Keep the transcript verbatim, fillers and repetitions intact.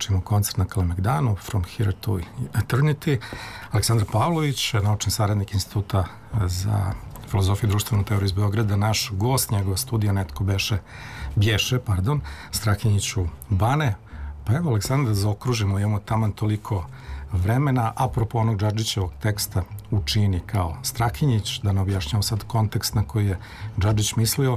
preskočimo koncert na Kalemegdanu, From Here to Eternity. Aleksandar Pavlović, naučni saradnik Instituta za filozofiju i društvenu teoriju iz Beograda, naš gost, njegova studija netko beše, bješe, pardon, Strahinjiću Bane. Pa evo, Aleksandar, da zaokružimo, imamo taman toliko vremena, apropo onog Džadžićevog teksta učini kao Strahinjić, da ne objašnjamo sad kontekst na koji je Džadžić mislio.